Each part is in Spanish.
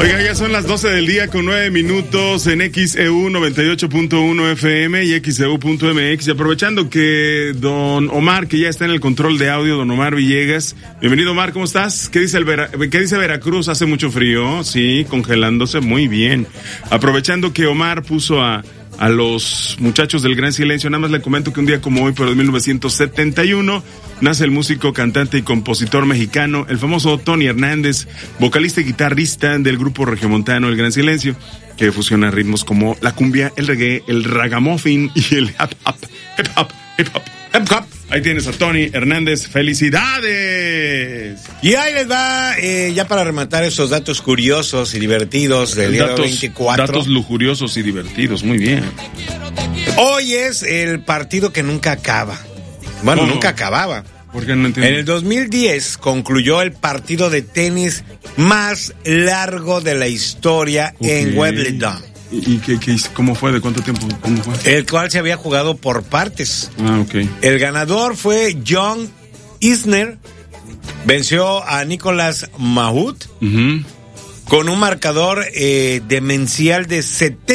Oiga, ya son las 12 del día con 9 minutos en XEU 98.1 FM y XEU.mx. Y aprovechando que don Omar, que ya está en el control de audio, don Omar Villegas. Bienvenido, Omar, ¿cómo estás? ¿Qué dice Veracruz? ¿Hace mucho frío? Sí, congelándose, muy bien. Aprovechando que Omar puso a los muchachos del Gran Silencio, nada más le comento que un día como hoy, pero de 1971, nace el músico, cantante y compositor mexicano, el famoso Tony Hernández, vocalista y guitarrista del grupo regiomontano El Gran Silencio, que fusiona ritmos como la cumbia, el reggae, el ragamuffin y el hip hop. Ahí tienes a Tony Hernández. ¡Felicidades! Y ahí les va, ya para rematar esos datos curiosos y divertidos del día 24. Datos lujuriosos y divertidos, muy bien. Hoy es el partido que nunca acaba. Bueno, ¿cómo? Nunca acababa. ¿Por qué no entiendo? En el 2010 concluyó el partido de tenis más largo de la historia en Wimbledon. ¿Y cómo fue? ¿De cuánto tiempo? ¿Cómo fue? El cual se había jugado por partes. Ah, ok. El ganador fue John Isner. Venció a Nicolas Mahut con un marcador demencial de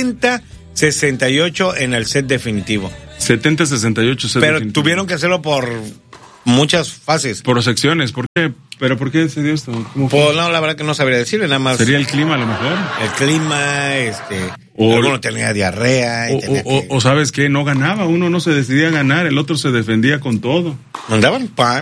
70-68 en el set definitivo. 70-68 set Pero definitivo. tuvieron que hacerlo por muchas fases. Por secciones, ¿por qué? ¿Pero por qué se dio esto? ¿Cómo fue? Pues no, la verdad que no sabría decirle, nada más. ¿Sería el clima a lo mejor? El clima, alguno tenía diarrea. O sabes qué, no ganaba, uno no se decidía a ganar, el otro se defendía con todo. Mandaban prac.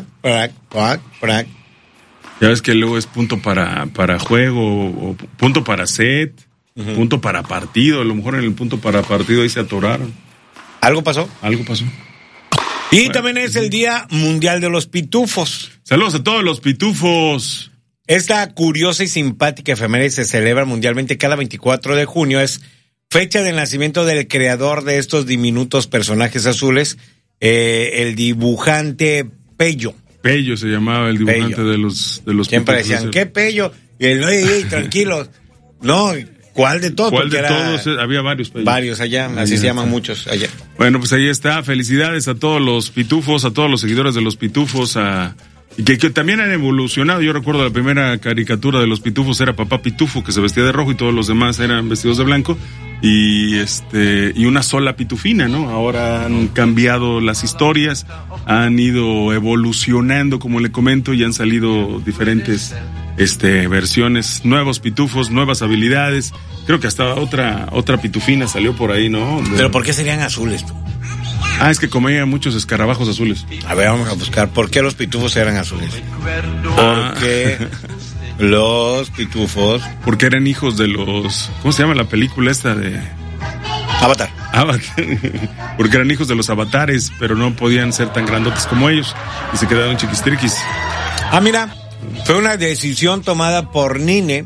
Ya ves que luego es punto para juego, o punto para set, punto para partido, a lo mejor en el punto para partido ahí se atoraron. ¿Algo pasó? Algo pasó. Y bueno, también es el Día Mundial de los Pitufos. Saludos a todos los pitufos. Esta curiosa y simpática efeméride se celebra mundialmente cada 24 de junio. Es fecha del nacimiento del creador de estos diminutos personajes azules, el dibujante Pello. Pello se llamaba el dibujante Pello. de los Siempre pitufos. decían, ¿qué Pello? Y él, tranquilos. No, ¿cuál de todos? ¿Cuál de todos? Había varios Pellos. Varios allá, así se llaman muchos allá. Bueno, pues ahí está. Felicidades a todos los pitufos, a todos los seguidores de los pitufos, y que también han evolucionado. Yo recuerdo la primera caricatura de los pitufos era Papá Pitufo, que se vestía de rojo y todos los demás eran vestidos de blanco, y una sola pitufina, ¿no? Ahora han cambiado las historias, han ido evolucionando, como le comento, y han salido diferentes versiones, nuevos pitufos, nuevas habilidades. Creo que hasta otra pitufina salió por ahí, ¿no? ¿Pero por qué serían azules? Es que comía muchos escarabajos azules. A ver, vamos a buscar por qué los pitufos eran azules. ¿Por qué los pitufos? Porque eran hijos de los... ¿Cómo se llama la película esta de...? Avatar. Porque eran hijos de los avatares, pero no podían ser tan grandotes como ellos. Y se quedaron chiquistriquis. Mira, fue una decisión tomada por Nine,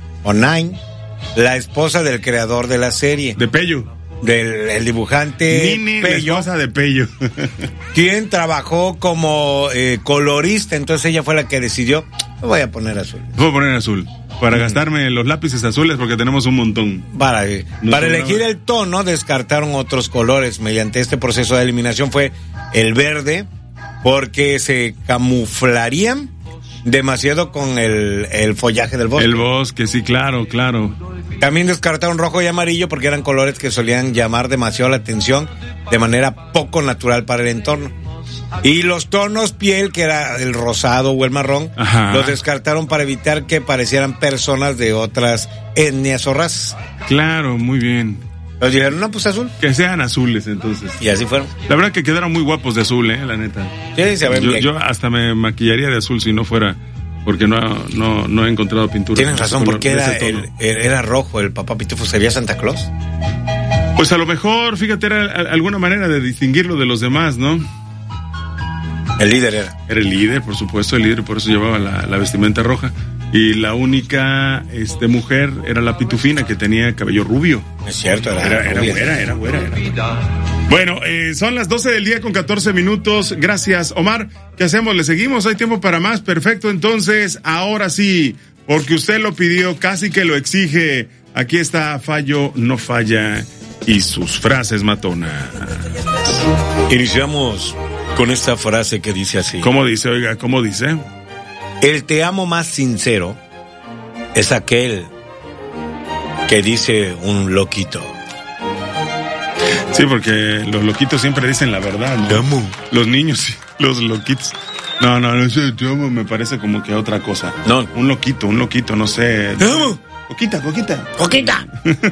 la esposa del creador de la serie. De Pello. El dibujante Nini, Pello, la esposa de Pello. quien trabajó como colorista, entonces ella fue la que decidió, lo voy a poner azul. Voy a poner azul, para gastarme los lápices azules porque tenemos un montón. Para elegir el tono descartaron otros colores. Mediante este proceso de eliminación fue el verde, porque se camuflarían demasiado con el follaje del bosque. El bosque, sí, claro. También descartaron rojo y amarillo porque eran colores que solían llamar demasiado la atención de manera poco natural para el entorno. Y los tonos piel, que era el rosado o el marrón, los descartaron para evitar que parecieran personas de otras etnias o razas. Claro, muy bien. Los dijeron, no, pues azul. Que sean azules, entonces. Y así fueron. La verdad que quedaron muy guapos de azul, la neta. Sí, se ven bien. Yo hasta me maquillaría de azul si no fuera... Porque no he encontrado pintura. Tienes razón, porque era rojo el Papá Pitufo. ¿Sería Santa Claus? Pues a lo mejor, fíjate, era alguna manera de distinguirlo de los demás, ¿no? El líder era. Era el líder, por supuesto, por eso llevaba la vestimenta roja. Y la única mujer era la pitufina, que tenía cabello rubio. Es cierto, era güera. Bueno, son las 12 del día con 14 minutos. Gracias, Omar. ¿Qué hacemos? ¿Le seguimos? ¿Hay tiempo para más? Perfecto, entonces, ahora sí, porque usted lo pidió, casi que lo exige. Aquí está Fallo No Falla y sus frases matonas. Iniciamos con esta frase que dice así. ¿Cómo dice? Oiga, ¿cómo dice? El te amo más sincero es aquel que dice un loquito. Sí, porque los loquitos siempre dicen la verdad, ¿no? Te amo. Los niños, sí, los loquitos. No sé, te amo, me parece como que otra cosa. No. Un loquito, no sé. Te amo. Coquita. ¡Coquita!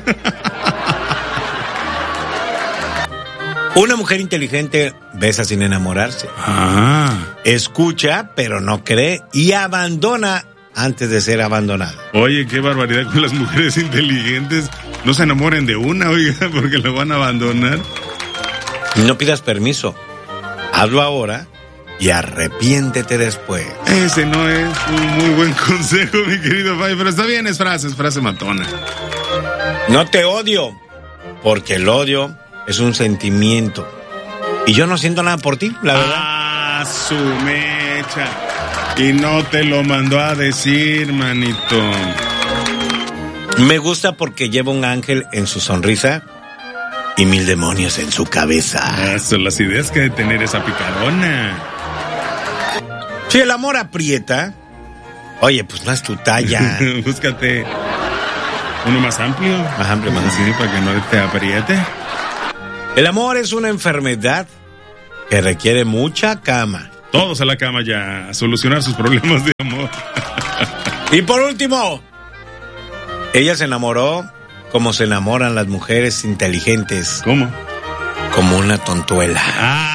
Una mujer inteligente besa sin enamorarse. Escucha, pero no cree y abandona antes de ser abandonada. Oye, qué barbaridad con las mujeres inteligentes. No se enamoren de una, oiga, porque la van a abandonar. No pidas permiso. Hazlo ahora y arrepiéntete después. Ese no es un muy buen consejo, mi querido Fay, pero está bien, es frase matona. No te odio, porque el odio es un sentimiento. Y yo no siento nada por ti, la verdad. Su mecha. Y no te lo mandó a decir, manito. Me gusta porque lleva un ángel en su sonrisa y 1000 demonios en su cabeza. Son las ideas que hay de tener esa picarona. Si el amor aprieta, oye, pues no es tu talla. Búscate uno más amplio. Más amplio. Sí, para que no te apriete. El amor es una enfermedad que requiere mucha cama. Todos a la cama ya, a solucionar sus problemas de amor. Y por último, ella se enamoró como se enamoran las mujeres inteligentes. ¿Cómo? Como una tontuela.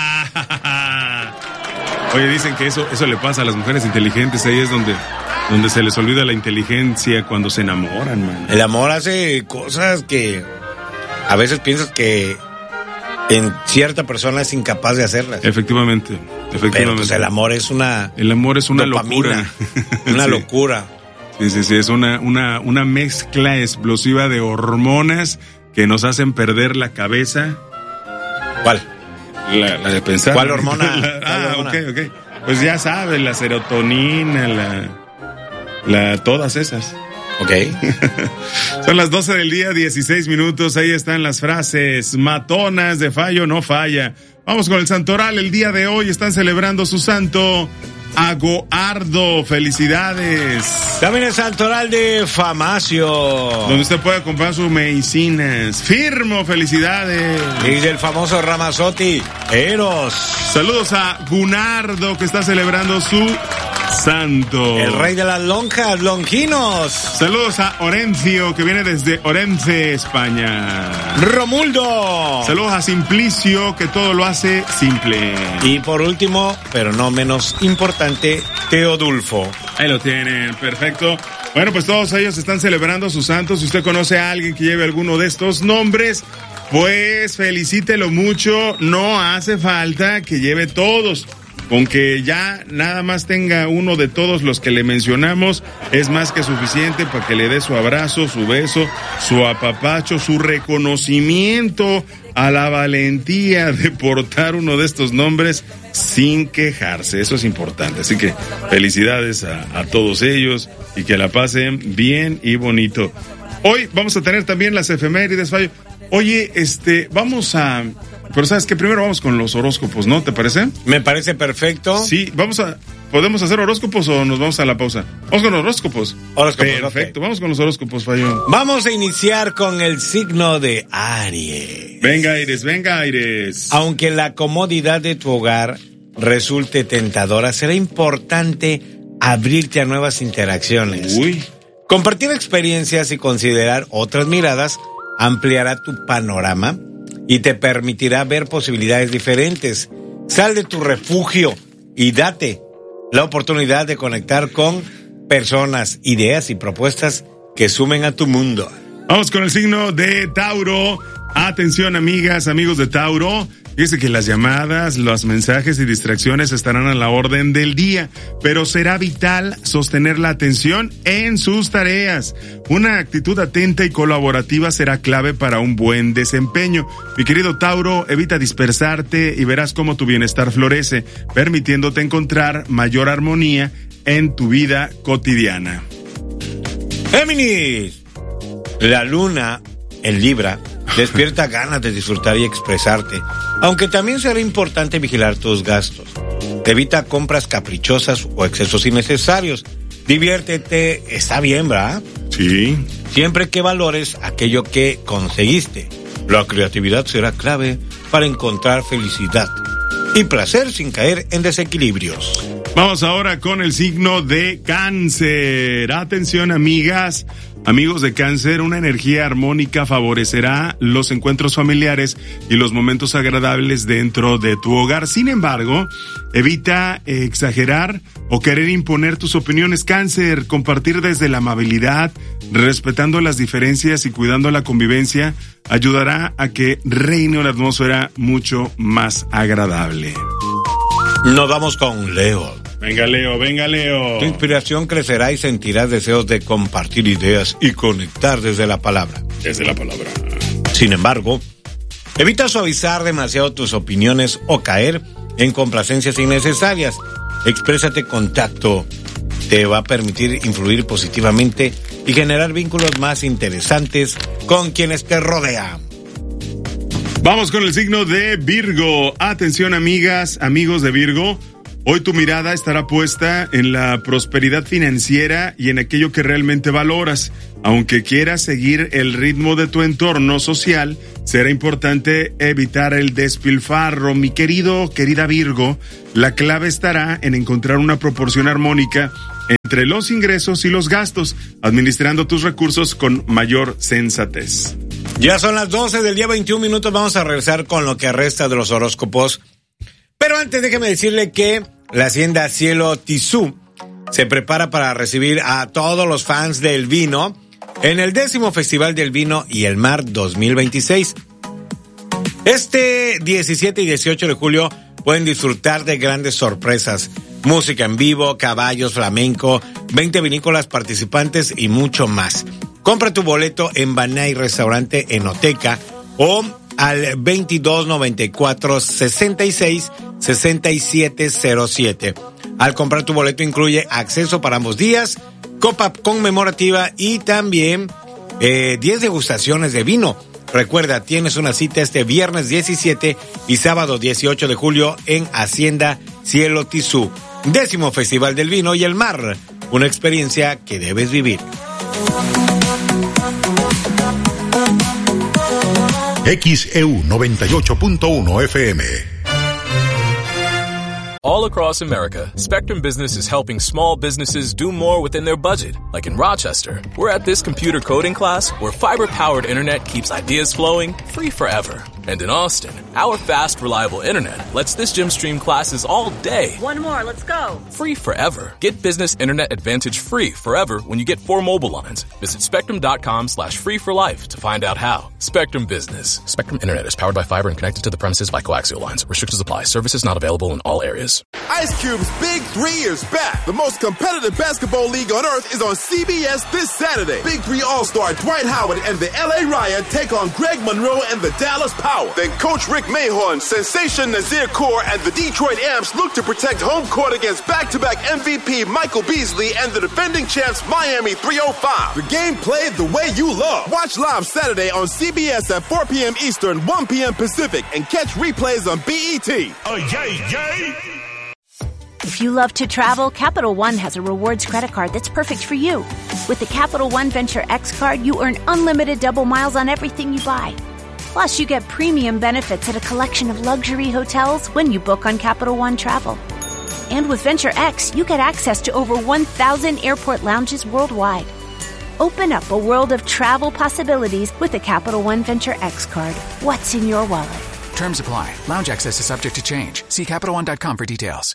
Oye, dicen que eso le pasa a las mujeres inteligentes. Ahí es donde se les olvida la inteligencia cuando se enamoran, man. El amor hace cosas que a veces piensas que en cierta persona es incapaz de hacerlas. Efectivamente. Pero pues el amor es una... El amor es una dopamina, locura. Una sí. locura. Sí, es una mezcla explosiva de hormonas que nos hacen perder la cabeza. ¿Cuál? La de pensar. ¿Cuál hormona? Ok. Pues ya sabes, la serotonina, todas esas. Ok. Son las 12 del día, 16 minutos. Ahí están las frases matonas de Fallo no falla. Vamos con el santoral. El día de hoy están celebrando su santo Agoardo. Felicidades. También el santoral de Famacio, donde usted puede comprar sus medicinas. Firmo, felicidades. Y del famoso Ramazotti, Eros. Saludos a Gunardo, que está celebrando su santo. El rey de las lonjas, Longinos. Saludos a Orencio, que viene desde Orense, España. Romuldo. Saludos a Simplicio, que todo lo hace simple. Y por último, pero no menos importante, Teodulfo. Ahí lo tienen, perfecto. Bueno, pues todos ellos están celebrando sus santos. Si usted conoce a alguien que lleve alguno de estos nombres, pues felicítelo mucho. No hace falta que lleve todos. Con que ya nada más tenga uno de todos los que le mencionamos, es más que suficiente para que le dé su abrazo, su beso, su apapacho, su reconocimiento a la valentía de portar uno de estos nombres sin quejarse. Eso es importante. Así que felicidades a todos ellos y que la pasen bien y bonito. Hoy vamos a tener también las efemérides, Fallo. Oye, vamos a... Pero sabes que primero vamos con los horóscopos, ¿no? ¿Te parece? Me parece perfecto. Sí, ¿podemos hacer horóscopos o nos vamos a la pausa? Vamos con horóscopos. Perfecto, okay. Vamos con los horóscopos, Fallo. Vamos a iniciar con el signo de Aries. Venga, Aries. Aunque la comodidad de tu hogar resulte tentadora, será importante abrirte a nuevas interacciones. Compartir experiencias y considerar otras miradas ampliará tu panorama y te permitirá ver posibilidades diferentes. Sal de tu refugio y date la oportunidad de conectar con personas, ideas y propuestas que sumen a tu mundo. Vamos con el signo de Tauro. Atención, amigas, amigos de Tauro. Fíjese que las llamadas, los mensajes y distracciones estarán a la orden del día, pero será vital sostener la atención en sus tareas. Una actitud atenta y colaborativa será clave para un buen desempeño. Mi querido Tauro, evita dispersarte y verás cómo tu bienestar florece, permitiéndote encontrar mayor armonía en tu vida cotidiana. Géminis, la luna en Libra despierta ganas de disfrutar y expresarte, aunque también será importante vigilar tus gastos. Evita compras caprichosas o excesos innecesarios. Diviértete, está bien, ¿verdad? Sí. Siempre que valores aquello que conseguiste. La creatividad será clave para encontrar felicidad y placer sin caer en desequilibrios. Vamos ahora con el signo de Cáncer. Atención, amigas, amigos de Cáncer, una energía armónica favorecerá los encuentros familiares y los momentos agradables dentro de tu hogar. Sin embargo, evita exagerar o querer imponer tus opiniones, Cáncer. Compartir desde la amabilidad, respetando las diferencias y cuidando la convivencia, ayudará a que reine una atmósfera mucho más agradable. Nos vamos con Leo. Venga, Leo, venga, Leo. Tu inspiración crecerá y sentirás deseos de compartir ideas y conectar desde la palabra. Desde la palabra. Sin embargo, evita suavizar demasiado tus opiniones o caer en complacencias innecesarias. Exprésate con tacto. Te va a permitir influir positivamente y generar vínculos más interesantes con quienes te rodean. Vamos con el signo de Virgo. Atención, amigas, amigos de Virgo. Hoy tu mirada estará puesta en la prosperidad financiera y en aquello que realmente valoras. Aunque quieras seguir el ritmo de tu entorno social, será importante evitar el despilfarro. Mi querida Virgo, la clave estará en encontrar una proporción armónica entre los ingresos y los gastos, administrando tus recursos con mayor sensatez. Ya son las 12 del día, 21 minutos. Vamos a regresar con lo que resta de los horóscopos. Pero antes déjeme decirle que la Hacienda Cielo Tizú se prepara para recibir a todos los fans del vino en el 10º Festival del Vino y el Mar 2026. Este 17 y 18 de julio pueden disfrutar de grandes sorpresas, música en vivo, caballos, flamenco, 20 vinícolas participantes y mucho más. Compra tu boleto en Banay Restaurante Enoteca o al 2294-66-6707. Al comprar tu boleto incluye acceso para ambos días, copa conmemorativa y también 10 degustaciones de vino. Recuerda, tienes una cita este viernes 17 y sábado 18 de julio en Hacienda Cielo Tizú. 10º Festival del Vino y el Mar, una experiencia que debes vivir. XEU 98.1 FM. All across America, Spectrum Business is helping small businesses do more within their budget. Like in Rochester, we're at this computer coding class where fiber-powered internet keeps ideas flowing free forever. And in Austin, our fast, reliable internet lets this gym stream classes all day. One more, let's go. Free forever. Get Business Internet Advantage free forever when you get 4 mobile lines. Visit spectrum.com/free for life to find out how. Spectrum Business. Spectrum Internet is powered by fiber and connected to the premises by coaxial lines. Restrictions apply. Services not available in all areas. Ice Cube's Big 3 is back. The most competitive basketball league on earth is on CBS this Saturday. Big 3 All-Star Dwight Howard and the LA Riot take on Greg Monroe and the Dallas Power. Then Coach Rick Mahorn, Sensation Nazir Kaur, and the Detroit Amps look to protect home court against back-to-back MVP Michael Beasley and the defending champs Miami 305. The game played the way you love. Watch live Saturday on CBS at 4 p.m. Eastern, 1 p.m. Pacific, and catch replays on BET. Oh, yay, yay! If you love to travel, Capital One has a rewards credit card that's perfect for you. With the Capital One Venture X card, you earn unlimited double miles on everything you buy. Plus, you get premium benefits at a collection of luxury hotels when you book on Capital One Travel. And with Venture X, you get access to over 1,000 airport lounges worldwide. Open up a world of travel possibilities with the Capital One Venture X card. What's in your wallet? Terms apply. Lounge access is subject to change. See CapitalOne.com for details.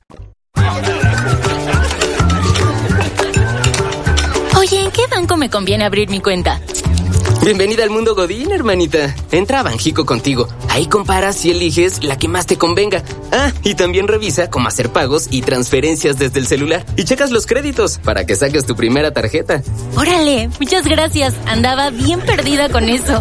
Oye, ¿en qué banco me conviene abrir mi cuenta? Bienvenida al mundo Godín, hermanita. Entra a Banjico Contigo. Ahí comparas y eliges la que más te convenga. Ah, y también revisa cómo hacer pagos y transferencias desde el celular. Y checas los créditos para que saques tu primera tarjeta. Órale, muchas gracias. Andaba bien perdida con eso.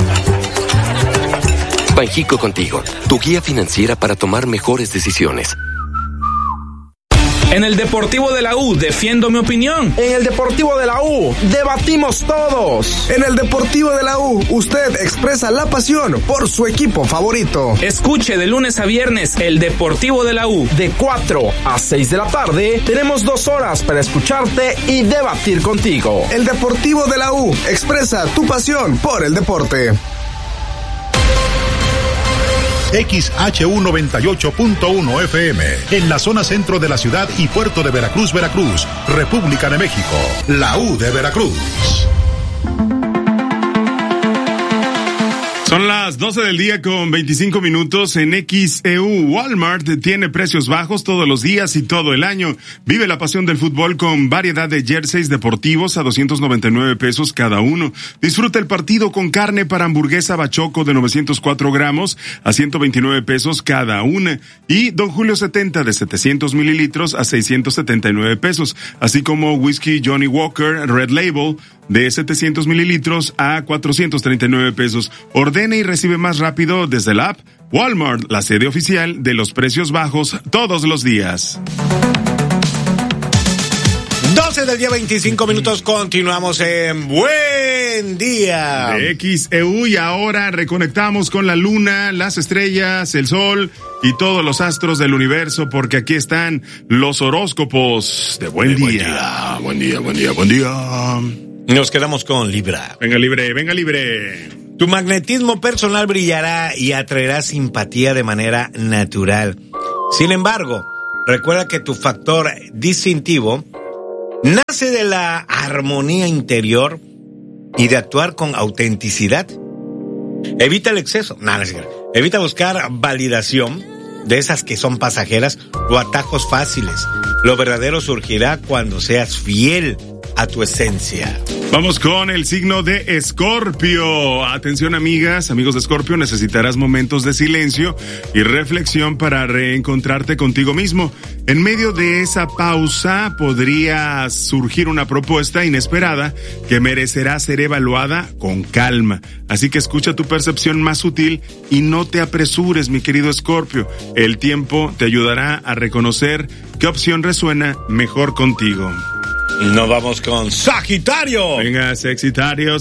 Banjico Contigo, tu guía financiera para tomar mejores decisiones. En el Deportivo de la U defiendo mi opinión. En el Deportivo de la U debatimos todos. En el Deportivo de la U usted expresa la pasión por su equipo favorito. Escuche de lunes a viernes el Deportivo de la U. De 4 a 6 de la tarde tenemos 2 horas para escucharte y debatir contigo. El Deportivo de la U expresa tu pasión por el deporte. XHU 98.1 FM, en la zona centro de la ciudad y puerto de Veracruz, Veracruz, República de México, la U de Veracruz. Son las 12 del día con 25 minutos en XEU. Walmart tiene precios bajos todos los días y todo el año. Vive la pasión del fútbol con variedad de jerseys deportivos a 299 pesos cada uno. Disfruta el partido con carne para hamburguesa bachoco de 904 gramos a 129 pesos cada una. Y Don Julio 70 de 700 mililitros a 679 pesos. Así como whisky Johnny Walker Red Label de 700 mililitros a 439 pesos. Ordena y recibe más rápido desde la app. Walmart, la sede oficial de los precios bajos todos los días. 12 del día, 25 minutos, continuamos en Buen Día. De XEU, y ahora reconectamos con la luna, las estrellas, el sol y todos los astros del universo, porque aquí están los horóscopos de Buen Día. Buen día, buen día, buen día. Nos quedamos con Libra. Venga libre, venga libre. Tu magnetismo personal brillará y atraerá simpatía de manera natural. Sin embargo, recuerda que tu factor distintivo nace de la armonía interior y de actuar con autenticidad. Evita el exceso. Evita buscar validación de esas que son pasajeras o atajos fáciles. Lo verdadero surgirá cuando seas fiel a tu esencia. Vamos con el signo de Escorpio. Atención, amigas, amigos de Escorpio, necesitarás momentos de silencio y reflexión para reencontrarte contigo mismo. En medio de esa pausa podría surgir una propuesta inesperada que merecerá ser evaluada con calma. Así que escucha tu percepción más sutil y no te apresures, mi querido Escorpio. El tiempo te ayudará a reconocer qué opción resuena mejor contigo. Nos vamos con Sagitario. Venga, Sagitario.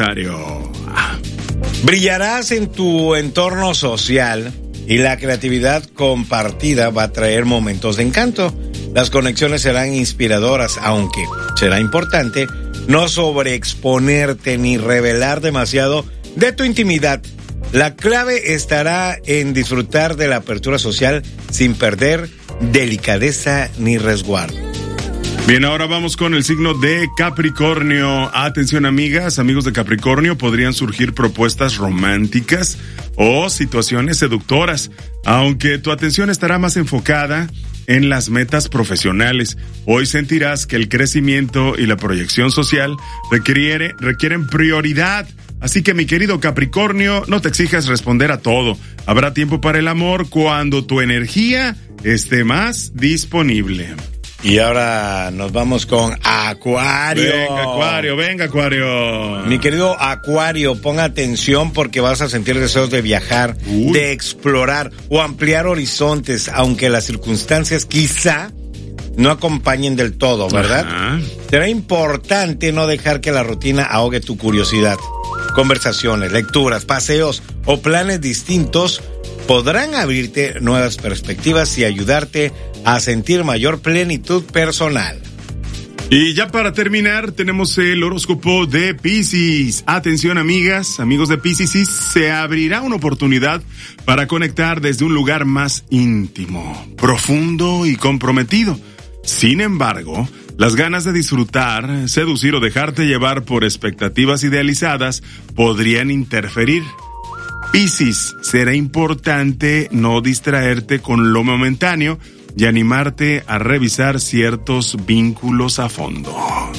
Brillarás en tu entorno social y la creatividad compartida va a traer momentos de encanto. Las conexiones serán inspiradoras, aunque será importante no sobreexponerte ni revelar demasiado de tu intimidad. La clave estará en disfrutar de la apertura social sin perder delicadeza ni resguardo. Bien, ahora vamos con el signo de Capricornio. Atención, amigas, amigos de Capricornio, podrían surgir propuestas románticas o situaciones seductoras, aunque tu atención estará más enfocada en las metas profesionales. Hoy sentirás que el crecimiento y la proyección social requieren prioridad. Así que, mi querido Capricornio, no te exijas responder a todo. Habrá tiempo para el amor cuando tu energía esté más disponible. Y ahora nos vamos con Acuario. Venga, Acuario. Mi querido Acuario, pon atención porque vas a sentir deseos de viajar, de explorar o ampliar horizontes, aunque las circunstancias quizá no acompañen del todo, ¿verdad? Ajá. Será importante no dejar que la rutina ahogue tu curiosidad. Conversaciones, lecturas, paseos o planes distintos podrán abrirte nuevas perspectivas y ayudarte a sentir mayor plenitud personal. Y ya para terminar, tenemos el horóscopo de Piscis. Atención, amigas, amigos de Piscis, se abrirá una oportunidad para conectar desde un lugar más íntimo, profundo y comprometido. Sin embargo, las ganas de disfrutar, seducir o dejarte llevar por expectativas idealizadas podrían interferir. Piscis, será importante no distraerte con lo momentáneo y animarte a revisar ciertos vínculos a fondo.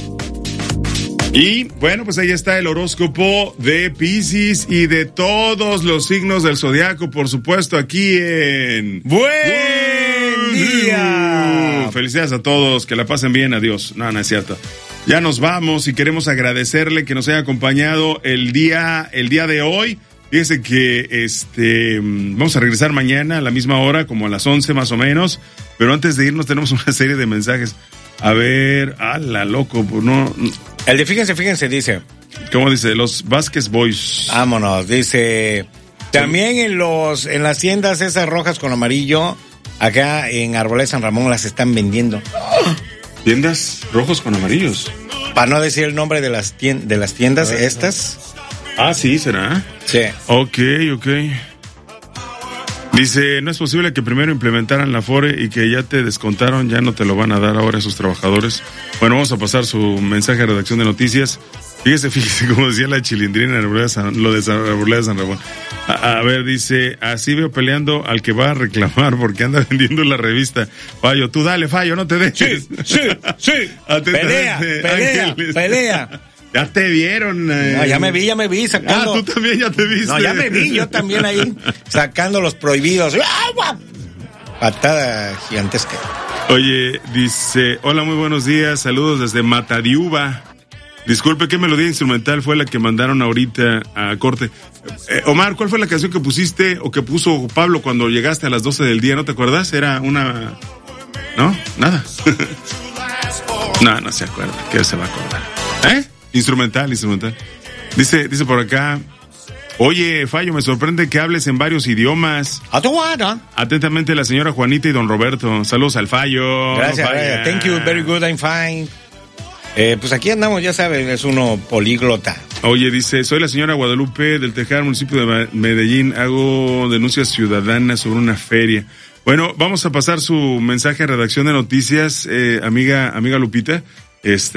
Y bueno, pues ahí está el horóscopo de Piscis y de todos los signos del zodiaco, por supuesto, aquí en Buen Día. Felicidades a todos, que la pasen bien, adiós. No es cierto. Ya nos vamos y queremos agradecerle que nos haya acompañado el día de hoy. Fíjese que vamos a regresar mañana a la misma hora, como a las 11 más o menos, pero antes de irnos tenemos una serie de mensajes. A ver, ala, loco, pues no. El de fíjense, dice. ¿Cómo dice? Los Vázquez Boys. Vámonos, dice. También en las tiendas esas rojas con amarillo, acá en Arboleda San Ramón las están vendiendo. ¿Tiendas rojos con amarillos? Para no decir el nombre de las tiendas estas. Ah, sí, ¿será? Sí. Ok. Dice, no es posible que primero implementaran la Afore y que ya te descontaron, ya no te lo van a dar ahora esos trabajadores. Bueno, vamos a pasar su mensaje de redacción de noticias. Fíjese, como decía la Chilindrina en Arboleda San Ramón. A ver, dice, así veo peleando al que va a reclamar porque anda vendiendo la revista. Fallo, tú dale, Fallo, no te dejes. Sí. Pelea. Ya te vieron. No, ya me vi sacando. Tú también ya te viste. No, ya me vi, yo también ahí sacando los prohibidos. Patada gigantesca. Oye, dice, hola, muy buenos días, saludos desde Matadiuba. Disculpe, ¿qué melodía instrumental fue la que mandaron ahorita a corte? Omar, ¿cuál fue la canción que pusiste o que puso Pablo cuando llegaste a las 12 del día? ¿No te acuerdas? Era una... ¿No? Nada. No se acuerda. ¿Qué se va a acordar? Instrumental. Dice por acá, oye, Fallo, me sorprende que hables en varios idiomas. Atentamente la señora Juanita y don Roberto. Saludos al Fallo. Gracias. Thank you, very good, I'm fine. Pues aquí andamos, ya saben, es uno políglota. Oye, dice, soy la señora Guadalupe del Tejar, municipio de Medellín. Hago denuncias ciudadanas sobre una feria. Bueno, vamos a pasar su mensaje a redacción de noticias, amiga Lupita.